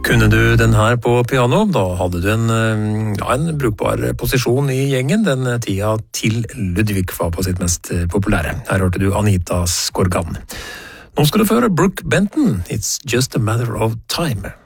Kunne du den her på piano, da hadde du en brukbar posisjon i gjengen den tida til Ludwig var på sitt mest populære. Her hørte du Anita Skorgan. Nå skal du føre Brooke Benton, It's Just a Matter of Time.